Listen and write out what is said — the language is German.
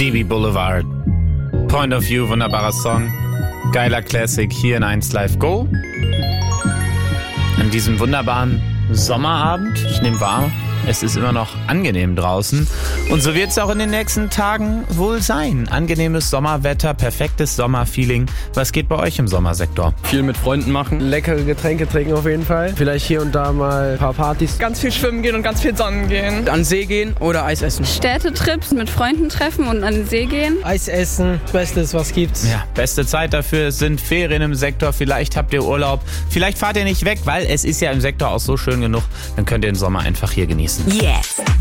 DB Boulevard. Point of View, wunderbarer Song. Geiler Classic hier in 1 Live Go. An diesem wunderbaren Sommerabend. Ich nehme wahr, es ist immer noch angenehm draußen. Und so wird es auch in den nächsten Tagen wohl sein. Angenehmes Sommerwetter, perfektes Sommerfeeling. Was geht bei euch im Sommersektor? Viel mit Freunden machen. Leckere Getränke trinken auf jeden Fall. Vielleicht hier und da mal ein paar Partys. Ganz viel schwimmen gehen und ganz viel sonnen gehen. An den See gehen oder Eis essen. Städtetrips mit Freunden treffen und an den See gehen. Eis essen, Bestes, was gibt's. Ja, beste Zeit dafür sind Ferien im Sektor. Vielleicht habt ihr Urlaub. Vielleicht fahrt ihr nicht weg, weil es ist ja im Sektor auch so schön genug. Dann könnt ihr den Sommer einfach hier genießen. Yes.